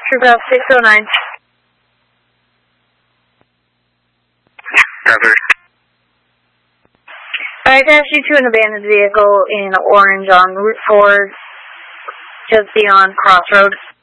Troop F 609. Copy. I attached you to an abandoned vehicle in orange on Route 4, just beyond Crossroad.